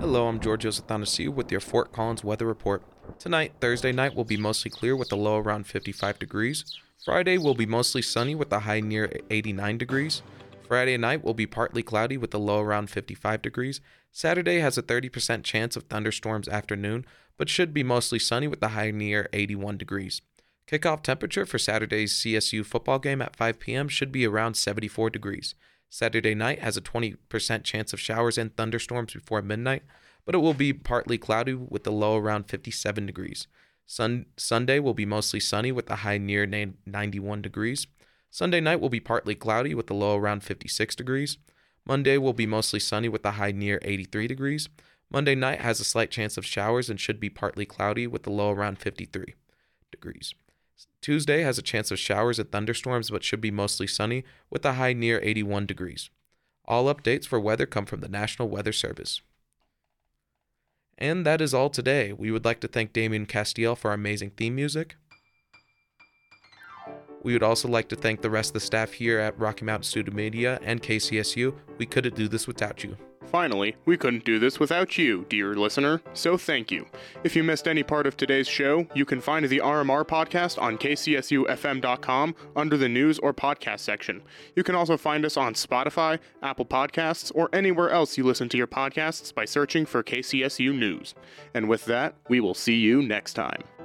Hello, I'm George Athanasiou with your Fort Collins weather report. Tonight, Thursday night, will be mostly clear with a low around 55 degrees. Friday will be mostly sunny with a high near 89 degrees. Friday night will be partly cloudy with a low around 55 degrees. Saturday has a 30% chance of thunderstorms afternoon, but should be mostly sunny with a high near 81 degrees. Kickoff temperature for Saturday's CSU football game at 5 p.m. should be around 74 degrees. Saturday night has a 20% chance of showers and thunderstorms before midnight, but it will be partly cloudy with a low around 57 degrees. Sunday will be mostly sunny with a high near 91 degrees. Sunday night will be partly cloudy with a low around 56 degrees. Monday will be mostly sunny with a high near 83 degrees. Monday night has a slight chance of showers and should be partly cloudy with a low around 53 degrees. Tuesday has a chance of showers and thunderstorms but should be mostly sunny with a high near 81 degrees. All updates for weather come from the National Weather Service. And that is all today. We would like to thank Damien Castiel for our amazing theme music. We would also like to thank the rest of the staff here at Rocky Mountain Student Media and KCSU. We couldn't do this without you. Finally, we couldn't do this without you, dear listener, so thank you. If you missed any part of today's show, you can find the RMR podcast on kcsufm.com under the news or podcast section. You can also find us on Spotify, Apple Podcasts, or anywhere else you listen to your podcasts by searching for KCSU News. And with that, we will see you next time.